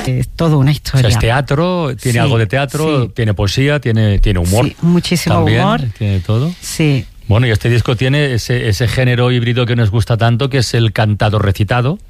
Es toda una historia. O sea, es teatro, tiene algo de teatro, tiene poesía, tiene humor. Sí, muchísimo también, humor. Tiene todo. Sí. Bueno, y este disco tiene ese género híbrido que nos gusta tanto, que es el cantado recitado.